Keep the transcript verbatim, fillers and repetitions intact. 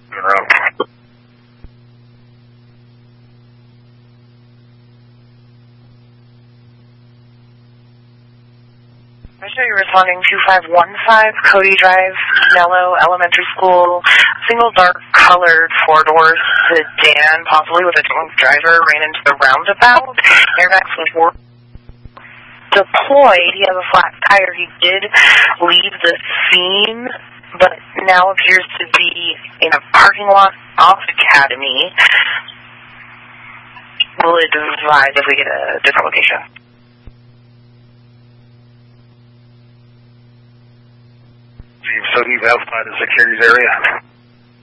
Roger, you're responding two five one five, Cody Drive, Mellow Elementary School, single dark-colored four-door sedan, possibly with a drunk driver, ran into the roundabout. Airbags were deployed. He has a flat tire. He did leave the scene, but now appears to be in a parking lot off Academy. Will it advise if we get a different location? So he's outside the securities area.